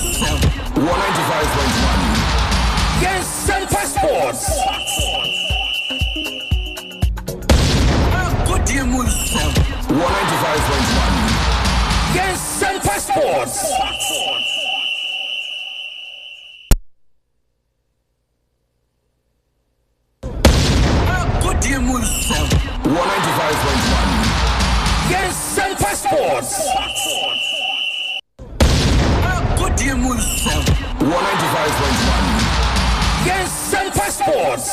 Yes, Semper Sports. Good deal, 195.1. Yes, Semper Sports. Good deal, 195.1. Yes, Semper Sports. Good deal, 195.1. Yes, Semper Sports.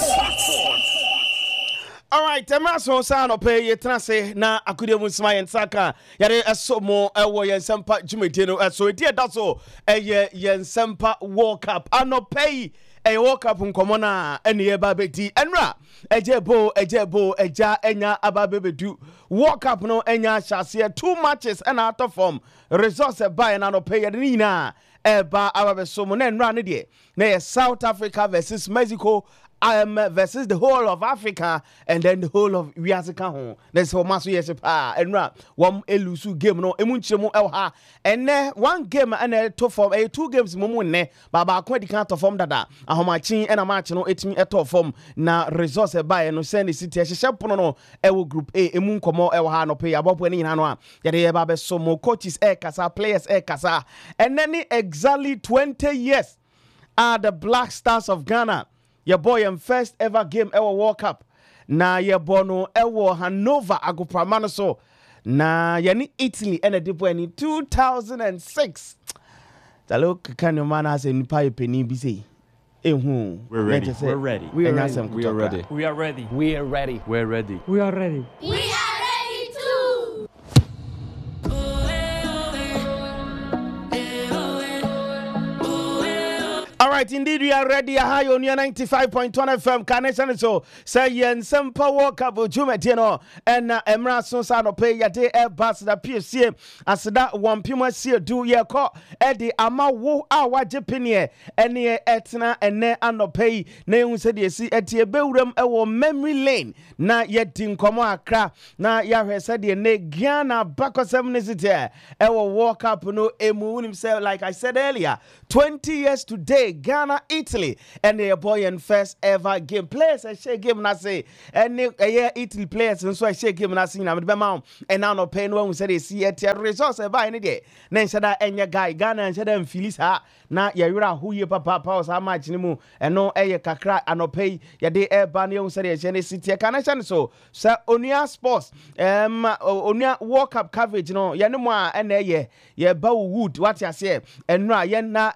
All right, Temaso Sano pay ye transe na akude mu sma yen saka yare esomo ewo yen sempa jumetino so die da so eye yen sempa World Cup ano pay e World Cup nkomo na ene ye ba bedi enra ejebo eja enya ababebedu World Cup no enya hyase 2 matches and out of form results e buy na no pay ye ni na eba ababesomo na enra ne de na South Africa versus Mexico versus the whole of Africa and then the whole of Wiasika home. That's how much yes and rap one elusu game no emunchemu elha and one game and to form 2 games mumunne baba kwedi kan to form dada ahomachin and a match no etimi eto form na resource buy no send city hyehyɛ no ewo group A emun komo elha no pay abopo ni no a yade ye ba be so mo coaches kasa players kasa and then exactly 20 years are the Black Stars of Ghana. Your boy in first ever game ever World Cup. Na your bono ever Hanover agopramano so. Na yani Italy and a depo in 2006. The look can your man has in pipe penny busy. We're ready. We're ready. We are ready. We are ready. We are ready. We are ready. We're ready. We are ready. We are ready too. All right, indeed, we are ready. High on your 95.1 FM. Connection so say yen sempa World Cup jumetino and Emra Sonsano pay ya day airbus the PFC as that one pima see do ye call Eddie ama wo awa jepini any etna and ne ano pay ne said ye see at ye bewrem ewo memory lane na ye din komo akra na ya said ye ne Ghana bako 70 ewo World Cup no emu himself like I said earlier 20 years today Ghana, Italy, and their boy and first ever game. Players I share game na say, and Italy players and so I share game na see na me and now no pain when we say they see it results by any day. Then said that any guy Ghana and said them Phyllis ha na yura who ye papa pause how much ni mu and no kakra and no pay ya de air ban you say the city connection so Onia Sports Onia World Cup coverage no ya no more and ye bow wood what you say and na ye na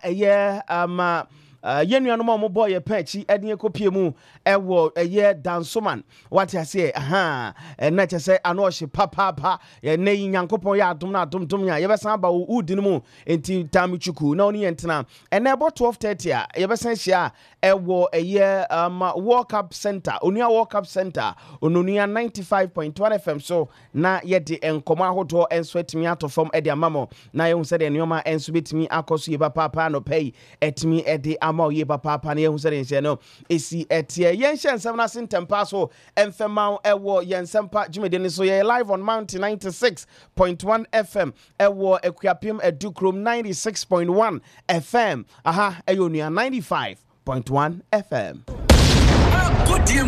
yenu no mo boy pechi eden ekopie mu ewo eye dansoman what I say and na say ano hye papa ye ne nyankopon ya adom na adom ya ye besan ba udi no mu enti tamichuku na oni entena and ebo 12:30 a ye besan hye ewo eye World Cup Center Onia World Cup Center ononia 95.1 FM so na ye de enkomo ahodo enso etimi atofom ede amamo na ye hu se de nioma enso betimi akoso ye papa no pay etimi ede ama ye papa na ye hu se de no esi etie yen hye nsem na sentempa so emfema ewo yen sempa jumede so ye live on Mountain 96.1 FM ewo Ekuapem Edukrom 96.1 FM eyonia 95.1 FM. Good deal,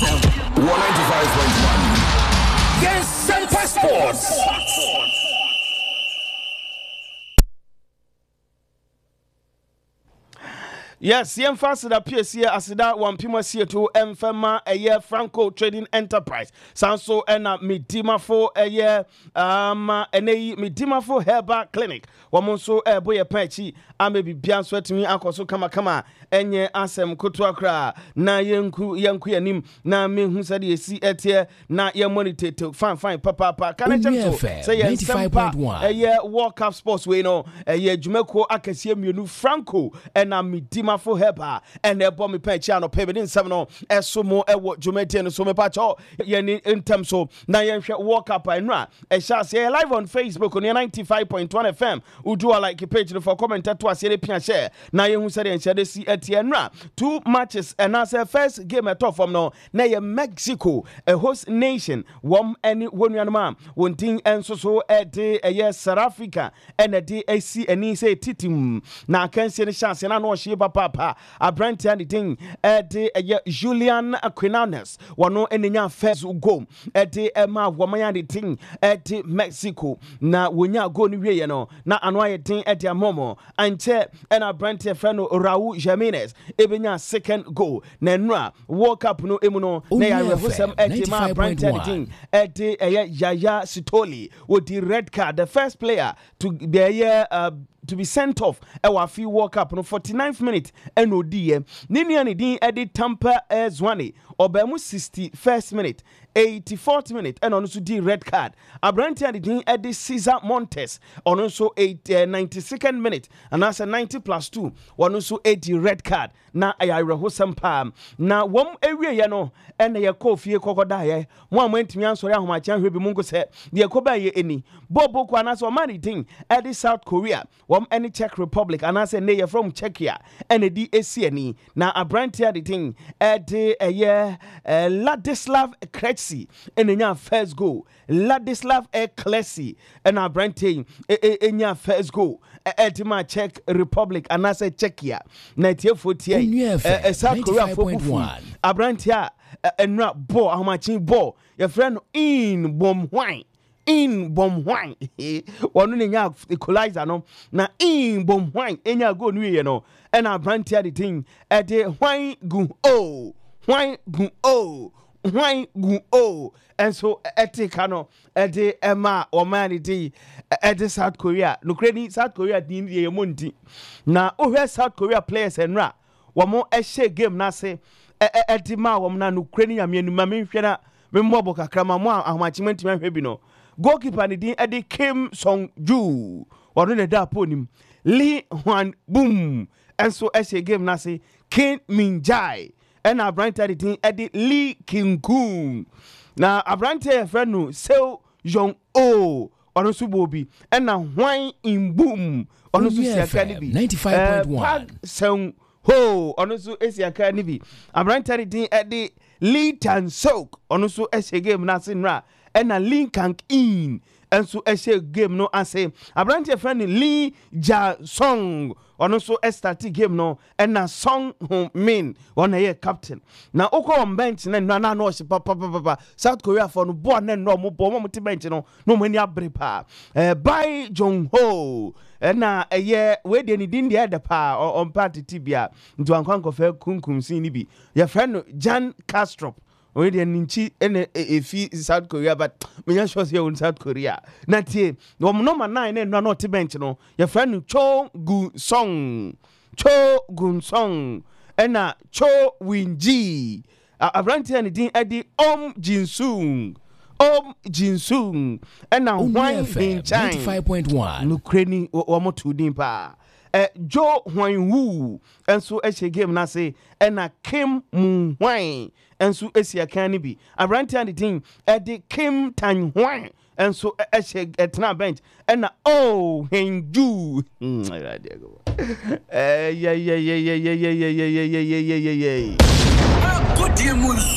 195.1. Yes, Semper Sports. Yes, yen fast that PSC asida one pima see to emfema a year Franco Trading Enterprise. Sanso ena midima for a year ene midima for Herba Clinic. Wamonso boy pechi amebi bian sweat me akoso kama enye asem kotwa na yenku yanim na me hu said ye see etie na ye monitor fine papa can say 95.1 a year World Cup Sports we no a year Jumeko akasie mienu Franco ena midima Mafo Heba and the bomb penchano payment in 7 esumo ewo Jumetian so me pacho yen in terms so na yen walk up and ra e sha say live on Facebook on 95.1 FM udu like page for comment to asere pia share na yen hu say den share si etien ra 2 matches and as first game at top from no na ye Mexico a host nation wom any wonuanma wontin enso so ede eye South Africa and a DAC and say titim na kanse ne chance na no hye papa abrantia the thing ede eye Julian Quinones wono enenya first goal ede ema womanya the thing ede Mexico na wonya go ni wie no na ano aye thing ede amomo anche and abrantia freno Raul Jimenez ebenya second goal na nra World Cup no emu no na ya rehosem ede ma abrantia the thing ede eye Yaya Sitoli with the red card, the first player to be sent off our few World Cup no 49th minute NOD Nini ani din edit Tampa Zwane Obemu 61st minute 84th minute and also the red card Abranti and the edit Cesar Montes on also 92nd minute and that's a 90+2 one also 80 red card na ayare pam na wom area ye no and ye kofie kokoda ye one went me answer ahomachan hwebi mungo se de koba ye eni bobo kwa na so mani thing edit South Korea any Czech Republic and I say they are from Czechia and the DAC na Abrantia the thing at a year Ladislav Krejci and in your first goal Ladislav Klesi and Abrantia in your first goal at my Czech Republic and I say Czechia 1948 South Korea 4.1 Abrantia and not bo how much in bo your friend in bomb wine in bomb wine one nya equalizer no na in bomb wine enya go nu ye no and Abrantia the thing at the wine gu oh and so etikano at the Emma or manity at the South Korea no credit South Korea din ye monti na o South Korea players and ra one more game na say etima wom na no credit amienu mame hwena me mbobo kakra ma mo ahomachimenti ma hwebi no goalkeeper ni din edi Kim Song Ju wonu ne da ponim Lee Hwan Boom and so game na say Kim Min Jai and Abrantia the din edi Lee Kim Kun na Abrantia friend no Seo Jong O onu subobi and na Hwan In Boom onu su siaka ni bi 95.1 Song Ho onu su siaka ni bi Abrantia the din edi Lee Tan Sok onu su game na sinra and a link in and so game no and say Abrantia friend Lee Ja Song on also start game no and a song mean one year captain now oko on bench na no papa South Korea for no born no mo bench no many abrepa by Jong Ho na year we dey need the other pa on party tibia into ankwanko fe kunkum sin ni bi your friend Jan Castro we dey ninchi ene efi South Korea but me sure say on South Korea na tie no number 9 no not bench no your friend Cho Gun Song ena Cho Winji Abrantia ni din edi Jinsung ena Hwan Hin Chan 95.1 Nukreni omo tudin pa Jo Hwan Wu enso game na say ena Kim Mun Hwan enso esiaka ni bi Abrantia the thing edi Kim Tan Hwan enso etna bench ena Henju yeah Good day,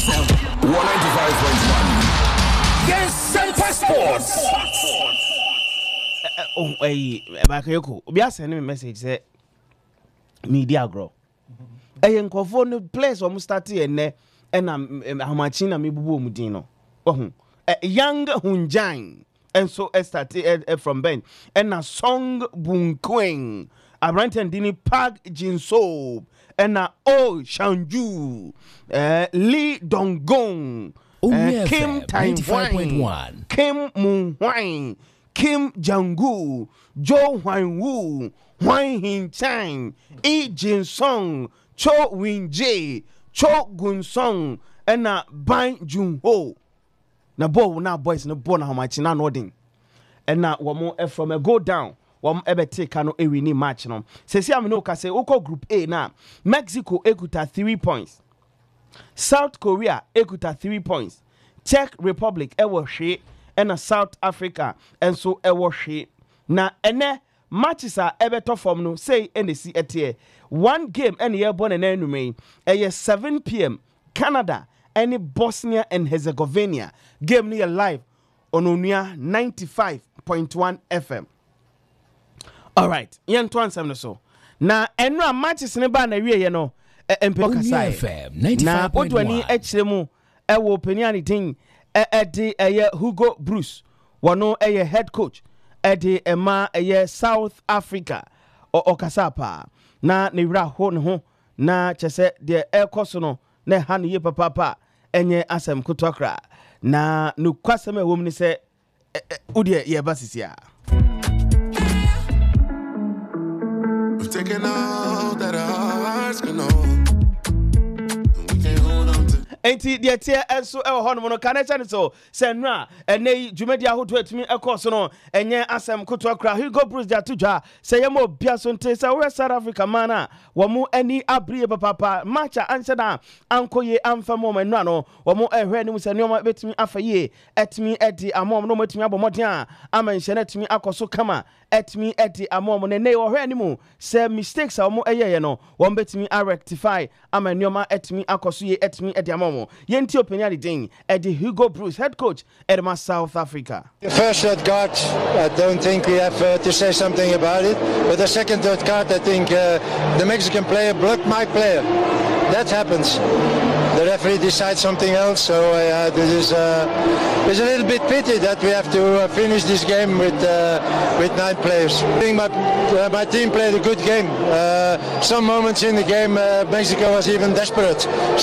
195.1 Yes, Semper Sports. Bakayoko obi asend me message say media grow nkofo no place o start ene na hamachi na mebubu omudin no young Hunjan and so started from Ben and na Song Bun Queen Abrantia Dini Park Jinso and na Shanju Lee Donggong Kim Taiwan Kim Mun Hwan Kim Jang-gu Jo Hwan Wu Hwan Hin Chan Jin Song Cho Win Jae Cho Gun Song and na Ban Jun Ho na ball na boys na ball na how much na nodding and na one more from a go down wɔn ɛbɛte ka no ɛwini match no sɛsi amino ka sɛ wokɔ group A na Mexico ekuta 3 points South Korea ekuta 3 points Czech Republic ɛwɔ hwe ɛna South Africa ɛnso ɛwɔ hwe na ɛnɛ matches a ɛbɛtɔ fam no say NC ɛteɛ one game ɛne yɛbɔ ne nanum ɛyɛ 7 p.m. Canada ɛne Bosnia and Herzegovina game no yɛ live on Onua 95.1 FM. All right, yen to answer no so. Na enra matches ne ba na wie ye no empɛ kasai. FM 95.1. Na odwani ekyire mu ɛwɔ peniani tin ɛde ɛyɛ Hugo Bruce. Wono ɛyɛ head coach ɛde ɛma ɛyɛ South Africa ɔkasa na ne wura ho ne ho na kyese de ɛkɔ so no na ha ne ye papa enye asem kutokra na no kwasem ɛwɔ mu ne sɛ udie ye basisia. We've taken all that our hearts can hold. We can't hold on to. Enti de tie enso ɛwɔ hɔ no no ka na kyane so sɛ nra ɛnɛ dwumadi ahodo atumi ɛkɔ so no ɛnyɛ asɛm kotokra Hugo Bruce de atodwa sɛ yɛma obia so nte sɛ wo South Africa mana wo mo ani abrie papa matcha anse na ankoye amfa mo manua no wo mo ɛhwɛ ne mu sɛ nneoma betumi afaye ɛtumi ɛdi amom no matumi abɔmɔden a amanhye na ɛtumi akɔso kama ɛtumi ɛdi amom ne ne wo hwɛ ne mu sɛ mistakes a wo mo ɛyɛ no wo betumi a rectify amanneoma ɛtumi akɔso ye ɛtumi ɛdi amom yenti opinion ding Eddie Hugo Bruce head coach Edema South Africa. The first red card, I don't think we have to say something about it. But the second red card, I think the Mexican player blocked my player. That happens. The referee decides something else. So this is it's a little bit pity that we have to finish this game with 9 players. I think my team played a good game. Some moments in the game, Mexico was even desperate.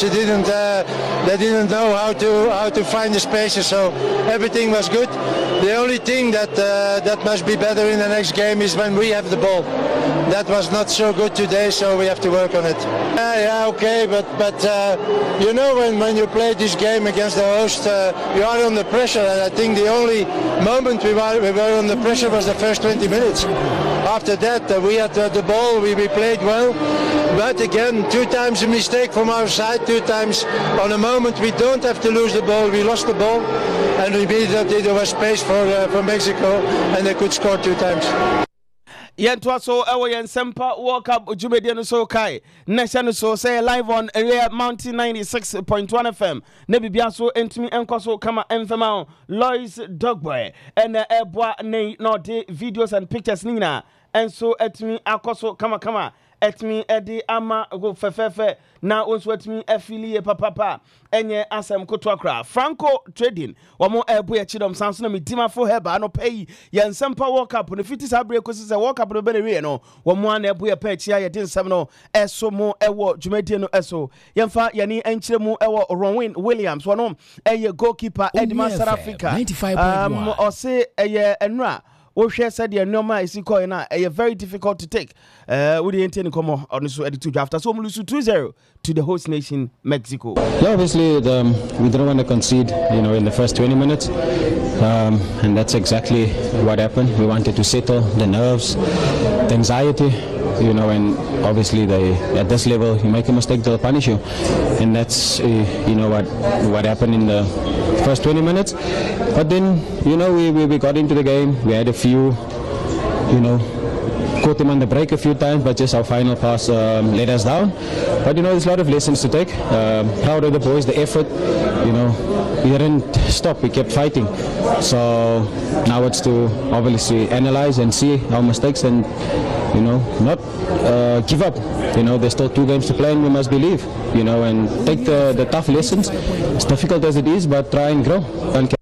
They didn't know how to find the spaces. So everything was good. The only thing that must be better in the next game is when we have the ball. That was not so good today, so we have to work on it. Okay, but you know when you play this game against the host, you are under pressure, and I think the only moment we were under pressure was the first 20 minutes. After that, we had the ball, we played well, but again, 2 times a mistake from our side, 2 times on a moment we don't have to lose the ball, we lost the ball, and immediately there was space for Mexico, and they could score 2 times. Yentwa so ewo yen sempa World Cup jumedi no so kai nation so say live on area Mountain 96.1 FM ne bibia so entimi enko so kama emfema Lois Dogboy and eboa ne no de videos and pictures nina and so etimi akoso kama etimi edi ama go fefefe na onso etimi affiliate papa enye asem kotokra Franco Trading wamo ebo ya chidom sanso na midima fo heba no pay yen sempa World Cup no fiti sabre kosi se World Cup no benere no wamo na ebo ya pa chia ye din sem no eso mo ewo dwumadie no eso yemfa yani enkyere mu ewo Ronwin Williams wono eye goalkeeper Edema South Africa o se eye enra wohwe said the normal is going na very difficult to take we the intend come on so edit after so lose 2-0 to the host nation Mexico. Yeah, obviously we didn't want to concede, in the first 20 minutes, and that's exactly what happened. We wanted to settle the nerves, the anxiety, and obviously at this level you make a mistake, they'll punish you, and that's what happened in the first 20 minutes. But then we got into the game. We had a few caught him on the break a few times, but just our final pass let us down. But there's a lot of lessons to take. Proud of the boys, the effort. We didn't stop, we kept fighting. So now it's to obviously analyze and see our mistakes and not give up. There's still 2 games to play and we must believe, and take the tough lessons, as difficult as it is, but try and grow.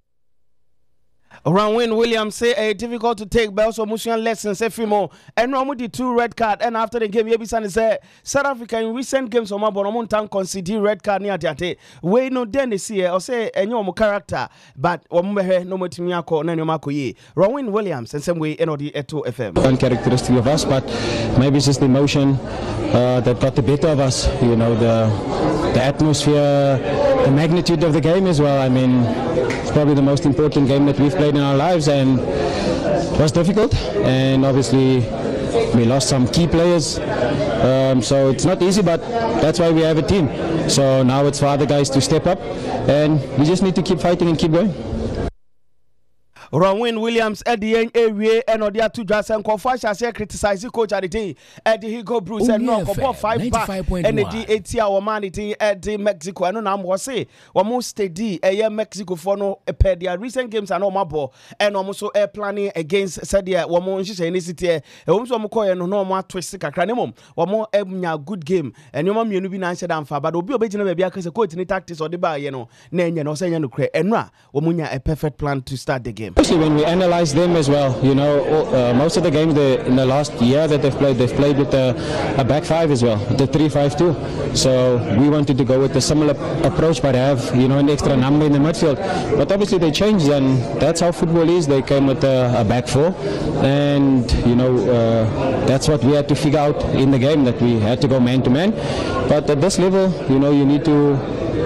Ronwin Williams say difficult to take, but also emotional lessons. Efimo and Romu the 2 red card, and after the game, Yebisan say South Africa in recent games on Mabonomontan consider red card near Tiate. We no then they see or say any character, but Ombehe no Motimiako, Nanomako ye. Ronwin Williams and some way NOD Eto FM. One characteristic of us, but maybe it's just the emotion that got the better of us. The atmosphere, the magnitude of the game as well. I mean, it's probably the most important game that we've played in our lives, and was difficult, and obviously we lost some key players. So it's not easy, but that's why we have a team. So now it's for other guys to step up, and we just need to keep fighting and keep going. Ronwin Williams Eddie Awie and Odia to Jason Kofasha say criticize coach at the team Eddie Hugo Bruce and no for 5 back energy 80 hour man Eddie Mexico and no was say almost steady a Mexico for no per their recent games and no mabo and almost so air planning against Sadia Wamo any city a no more twist cranimum one more good game and your mom you be nice than far but obi obejina maybe because coach ni tactics or the bar no no say no cre enra womunya a perfect plan to start the game. Especially when we analyze them as well, you know, most of the games in the last year that they've played with a back five as well, the 3-5-2. So we wanted to go with a similar approach, but have, you know, an extra number in the midfield. But obviously they changed, and that's how football is. They came with a back four, and you know, that's what we had to figure out in the game, that we had to go man to man. But at this level, you know, you need to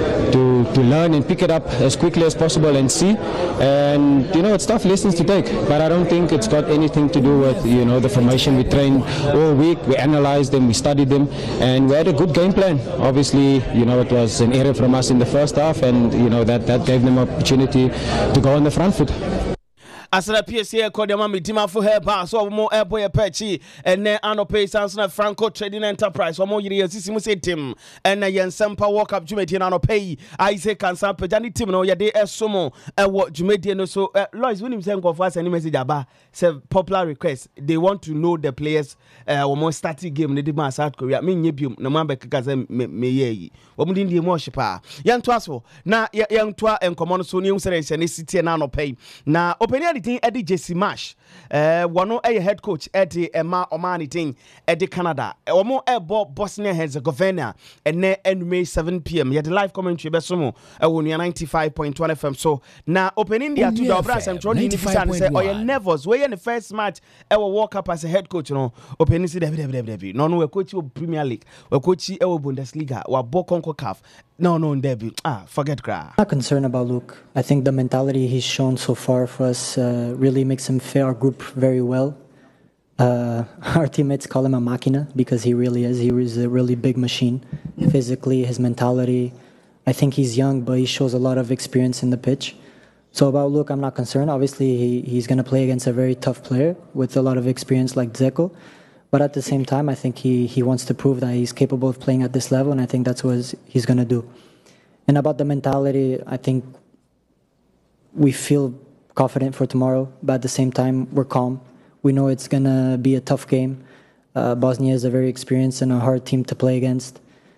learn and pick it up as quickly as possible and see. And you know, it's tough lessons to take, but I don't think it's got anything to do with, you know, the formation. We trained all week, we analyzed them, we studied them, and we had a good game plan. Obviously, you know, it was an error from us in the first half, and you know, that gave them opportunity to go on the front foot. As the PSA called them Dima for her bar, so more airboy patchy, and then Anope Sanson Franco Trading Enterprise, or more years, Tim, and a Yensempa walk up Jumetian Anope, Isaac and San Pejani Tim, no, ya de Somo, and what Jumetian so Lois Williams and go fast and message about say popular request. They want to know the players or more static game, the demand South Korea, mean Yibium, no man Kazem me, Womudin the Moshipa, Yan Twasso, now young Twa and Common Sony Series and City and Anope. Now, open Eddie Jesse Marsh, one a head coach Eddie Emma Omani ting Eddie Canada, or more airborne Bosnia Herzegovina, and ne May 7 p.m. Yet the live commentary Besomo, on your 95.1 FM. So now open India to the brass and Johnny Nifisan say, oh, your nevers, where in the first match, I will walk up as a head coach, you know, open David. No, we're coaching Premier League, we're coaching Bundesliga, or Bokonko Caf. No, Debbie. Forget Gra. I'm not concerned about Luke. I think the mentality he's shown so far for us really makes him fit our group very well. Our teammates call him a máquina because he really is. He is a really big machine. Physically, his mentality. I think he's young, but he shows a lot of experience in the pitch. So about Luke, I'm not concerned. Obviously, he's going to play against a very tough player with a lot of experience like Dzeko. But at the same time, I think he wants to prove that he's capable of playing at this level, and I think that's what he's going to do. And about the mentality, I think we feel confident for tomorrow, but at the same time, we're calm. We know it's going to be a tough game. Bosnia is a very experienced and a hard team to play against.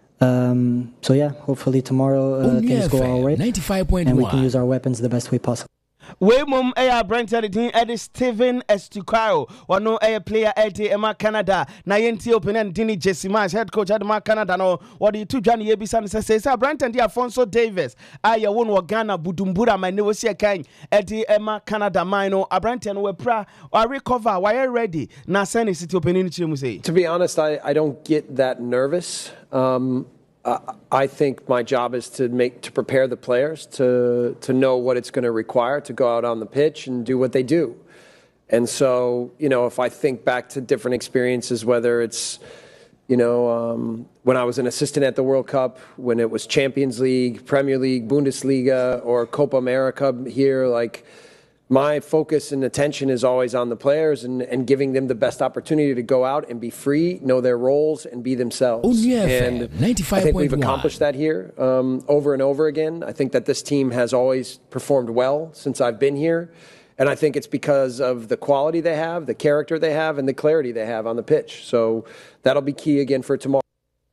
So yeah, hopefully tomorrow things go our way, and we can use our weapons the best way possible. We mum Brent Eddie Steven Estucaro, or no player Eddie Emma Canada, Nayenti Open and Dini Jesse Marsh, head coach Emma Canada, no, what the two Johnny Ebisan says, Brent and the Alfonso Davis, I won Wagana Budumbura, my negotiate kind, Eddie Emma Canada, mino, a Brent and we pra, or recover, why are ready? Now send it to open in To be honest, I don't get that nervous. I think my job is to prepare the players to know what it's going to require to go out on the pitch and do what they do. And so, you know, if I think back to different experiences, whether it's, you know, when I was an assistant at the World Cup, when it was Champions League, Premier League, Bundesliga, or Copa America here, like, my focus and attention is always on the players and giving them the best opportunity to go out and be free, know their roles, and be themselves. And I think we've accomplished that here over and over again. I think that this team has always performed well since I've been here. And I think it's because of the quality they have, the character they have, and the clarity they have on the pitch. So that'll be key again for tomorrow.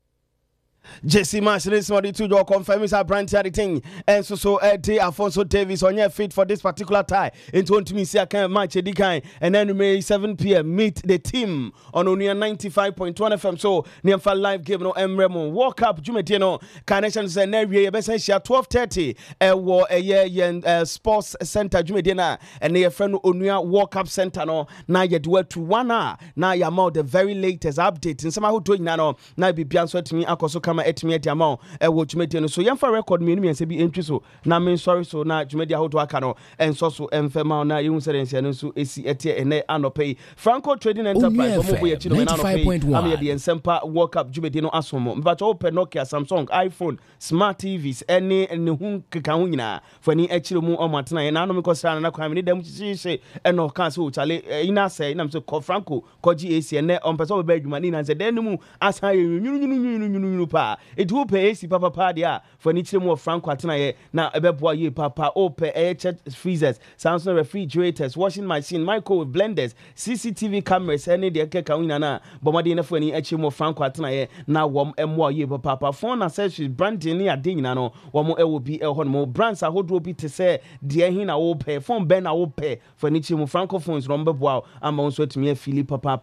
Jesse Marsh, this morning to your confirm is a branch thing, and so Eddie Alfonso Davis on your feet for this particular tie into Ontimisia match Edikai, and then May 7 p.m. meet the team on Union 95.1 FM. So near live game no Emremo walk up Jumetino Carnations and area Bessentia 12:30 war a year sports center Jumedina and near friend Unia walk up center no now you do to 1 hour now you're more the very latest update and somehow doing now be Bianso to me Akoso Kama ama etimi edi ama wo dwumadi no so yemfa record me nse bi entwi so na me sorry so na dwumadi ahoto aka no enso so emfema na yehu serense no so esi etie ene anopei Franco Trading Enterprise omo boye chi no na anopei am ye de ensempa World Cup dwumadi no asomo mbacho open Nokia Samsung iPhone Smart TVs ene ne hu keka hu nyina fani akire mu omatena ye na no me kosra na kwa me ne dem chiche eno kan so chale ina say na me so Franco koji AC ene ompese obe adwuma ni na se den mu asa ye nyunu pa edu pe AC papa dia fani chire mu Franco atena ye na ebeboa ye papa ope freezers Samsung refrigerators washing machine microwave blenders CCTV cameras ene de keka hu nyina na bomade ne fani akire mu Franco atena ye na wom emo ye papa phone accessories branding ni ade nyina no wom ewo bi ehon mo brands ahodo bi te se de hin na wo pay phone ben na wo pay fani chire mu Franco phones no mbeboa ama nso atumi afili papa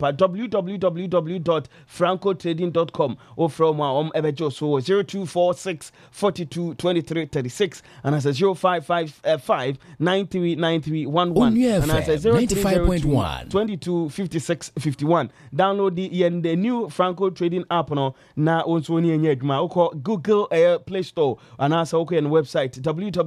www.francotrading.com or from ebejo so 0246 42 23 36 and as 0555 939311 and as 0302 22 56 51 download the new Franco Trading app no na onso ni enye adwuma uko Google Play Store and as uko en website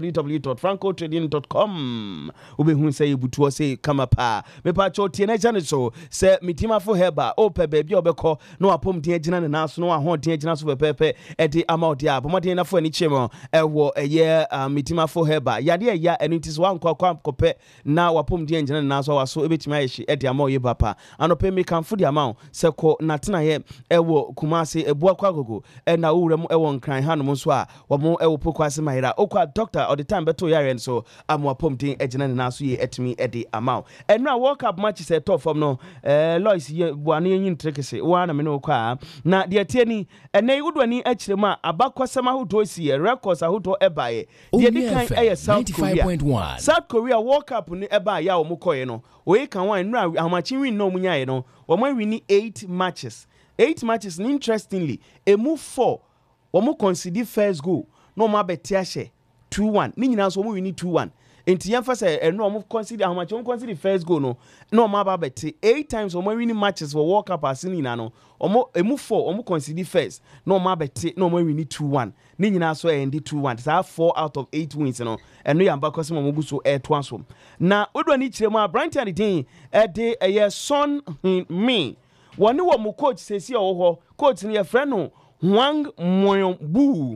www.francotrading.com ubehun say butuo say kama pa me pa cho tie na jane so say mitima fo heba ope baby obeko no apom tie gina na so no ahon tie gina so pepepe edi amount ya bomodin na fo ani chemo ewo eye mitima fo heba yade ya enitis wan kwa kope na wapom tie gina na so waso ebetima yeshi edi amount ye papa anope me kan fo di amount se ko natena ye ewo kumase ebua kwa gogo na wurem ewo nkran hanom so a wo ewo pokwase mahira okwa doctor all the time beto yare so amwapom tie gina na so ye etimi edi amount enra World Cup match se top from no Lois ye buane yin trekese wa na me no kwa na de tieni ene wudwani akirema abakwasem ahodo si records ahodo ebaye de kan South Korea South Korea World Cup ni ebaye a omukoye no we kan wan nra amachi win no munyaye no wo man win 8 matches interestingly emu 4 wo mu concede first goal no ma betiahye 2-1 ni nyina so wo win 2-1 enti yemfase eno omo consider how much omo consider first goal no ma ba beti 8 times omo winning matches for World Cup asini na no omo emu 4 omo consider first no ma beti no omo win 2-1 ni nyina so end 2-1 so 4 out of 8 wins no eno yamba kwase omo guso twanso na odwa ni kiremu Brighton den de son me woni wo mu coach sesi owo coach ni ye friend no Hwang Moyong-bu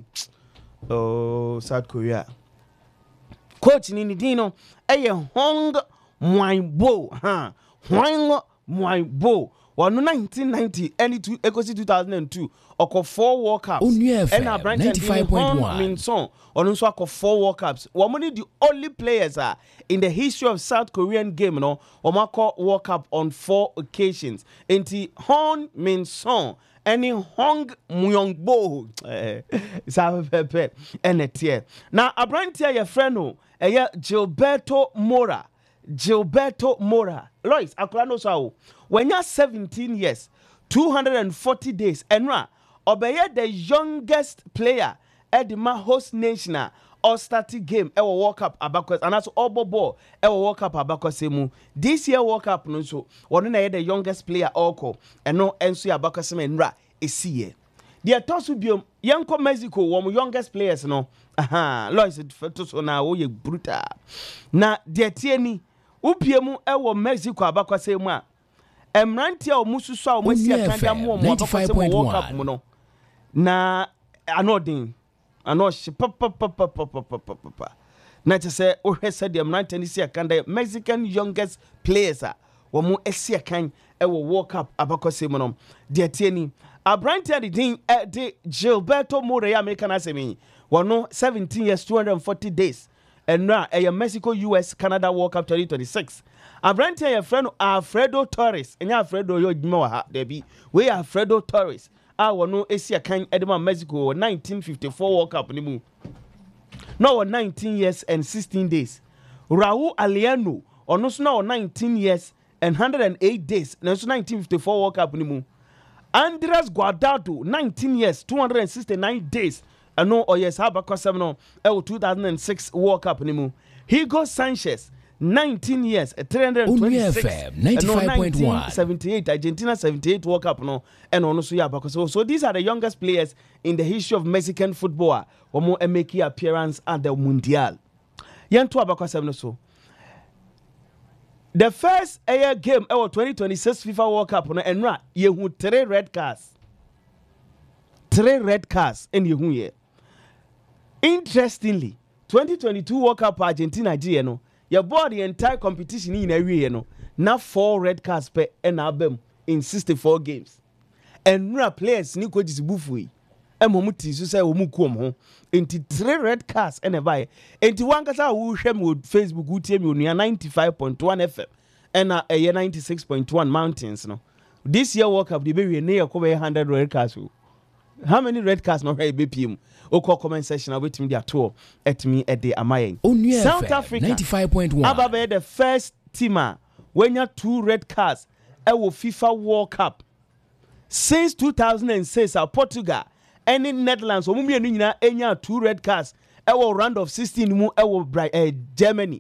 South Korea coach ni dino Hwang Moyong-bu Hwang Moyong-bu wonu 1990 any 2002 oko 4 World Cups and Brighton 95.1 Min-song onu so oko 4 World Cups womoni the only players in the history of South Korean game no omako World Cup on 4 occasions enti Hon Min-song any Hwang Moyong-bu sa pepe enetie na abrantia ye friend no Gilberto Mora Lois akura no so when you're 17 years 240 days enra obeye the youngest player at the host nation or starting game e World Cup abakwas and also obobo e World Cup abakwase mu this year World Cup no so one na the youngest player oko eno enso abakwase enra esiye the tosu biom yanko Mexico one youngest players no Lois to so na wo ye brutal na de tieni upiemu ewo Mexico abakwase mu a emrantia omususu a omusia kanda mu abakwase mu World Cup mu no na anodin anosh papa na tse ohwese de emrantia ni sia kanda Mexican youngest players a wo mu esia kan ewo World Cup abakwase mu no de tieni abrantia de Gilberto Mora ya American asemi wono 17 years 240 days and now Mexico US Canada World Cup 2026 abrantia your friend Alfredo Torres enya Alfredo yo djuma ha debi we Alfredo Torres wono esia kan edema Mexico 1954 World Cup ni mu no 19 years and 16 days Raul Aliano ono so na 19 years and 108 days na so 1954 World Cup ni mu Andres Guardado 19 years 269 days ano oyes abakwasem no 2006 World Cup ni mu Hugo Sanchez 19 years, 326. FM 95.1. 1978, Argentina 78 World Cup no, and also yeah, because so these are the youngest players in the history of Mexican football who more make appearance at the Mundial. Yanto abakosem no so. The first game our 2026 FIFA World Cup no enra yehu 3 red cards. 3 red cards in yehu ye. Interestingly, 2022 World Cup Argentina GA no, you bought the entire competition in every no, now 4 red cards per an album in 64 games. And rare players ni coaches bufui. Emomuti so say omukom ho. Enti 3 red cards and a buy. Enti one kasa wo hwem wo Facebook wo tie me onua 95.1 FM and a 96.1 mountains no. This year World Cup the be we near 100 red cards. How many red cards no hey BPM? Oko comment section I wait me their tour at me at the Amayen. South Africa 95.1. Ababe the first teamer when you 2 red cards ewo FIFA World Cup. Since 2006 Portugal and in Netherlands omu mienu nyina enya 2 red cards ewo round of 16 mu ewo Germany.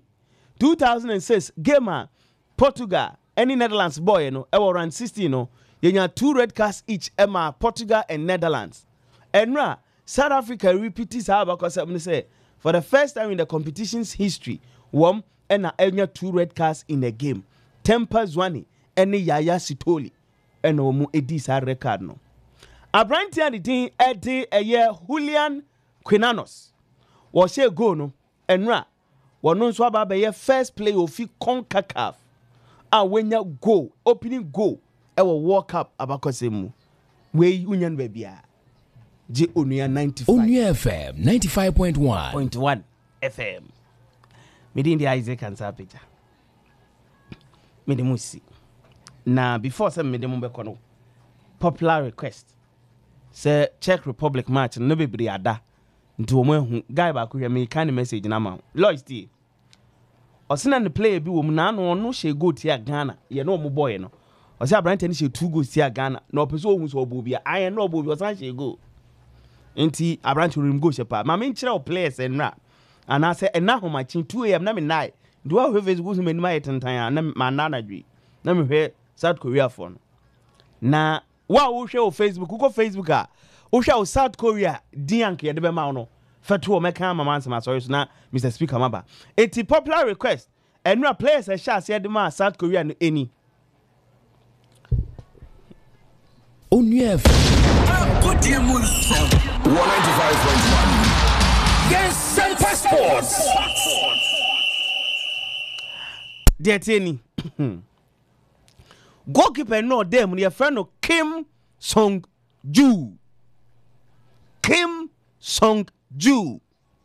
2006 gamer Portugal and in Netherlands boy no ewo round 16 no yenya 2 red cards each Emma Portugal and Netherlands. Enra South Africa repeats because I'm say for the first time in the competition's history, one and a 2 red cards in a game. Tempa Zwane and Yaya Sitoli and Omu Edis record no. A brand the thing Eddie a year Julian Quinanos was a go no and ra one non swaba by first play of CONCACAF. And when you go opening goal, I will walk up abakosemu. Where union baby. J Onuya 95. Onuya FM 95.1 FM. Made the Isaac and Sapita. Made the Musi. Now, before some made the Mumbekono, popular request. Say Czech Republic match, no be briada. Into a guy back with me kind of message in amount. Lois D. Or send the player be woman, no she go to Ghana. You know, my boy, no. Or say, Branton, she 2 go to Ghana. No, person who's or booby. I know booby was she go. Enti abranch room go shepa ma me nkyerɛ players enra and I say na ho machin 2 am na me night do I have Facebook me ma yetentan na ma na dwi na me hwɛ South Korea phone na wa wo hwɛ o Facebook ko Facebook a wo hwɛ o South Korea diank ye de be ma no fetu o meka mama ansema sorry so na Mr Speaker maba eti popular request enra players e sha se de ma South Korea no eni Onuya Good dear 195.1. Yes, Passports. Dear Tenny. Goalkeeper no them your friend no Kim Song-ju. Kim Song-ju.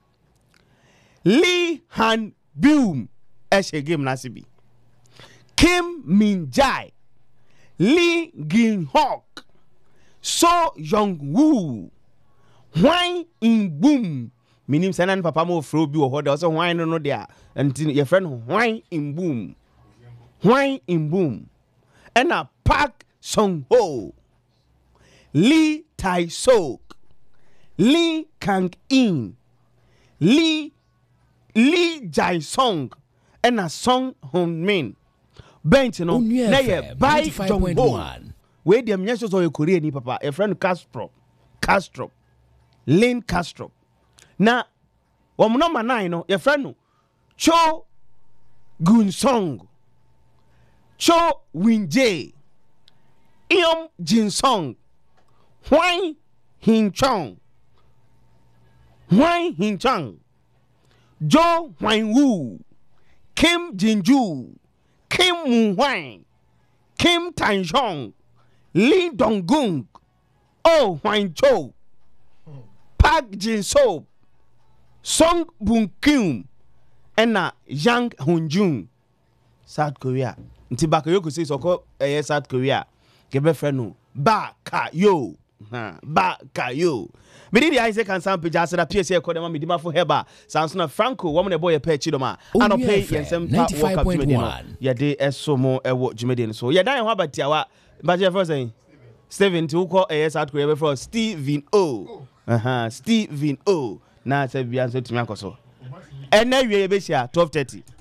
Lee Han-byum. Eshe game nasibi. Kim Min-jae. Lee Gin-hok. So Young-woo. Why in boom? Minim sanan papa mo fro bi wo hoda so why no there and your friend why in boom. Why in boom. And a Park Song-ho. Lee Tai-sok. Lee Kang-in. Lee Jae-song. And a Song Hong-min. Bench no na ye by Jong-ho. Where the mnyasho so Korea ni papa a friend Castro Lane Castro na wam number 9 no your friend no Cho Gun-song Cho Win-jae Eom Jin-song Hwang Hin-chong Jo Hwang-woo Kim Jin-ju Kim Moon-hwang Kim Tan-chong Lee Dong-gung Oh Hwang-cho Park Jin-so Song Bun-kyun and Yang Hun-jun South Korea nti Bakayoko says oko South Korea kebe friend ba ka yo me did Isaac and Sam Pija said PSA call them me dima for heba Sansona Franco woman boy a pay chidoma and pay yensem pa work up ya de esomo ewo jumedin so ya dan ho abatiawa but you first saying Steven to call South Korea for Stephen O. Stephen O. Na se bi answer to me akoso. And now we be here 12:30.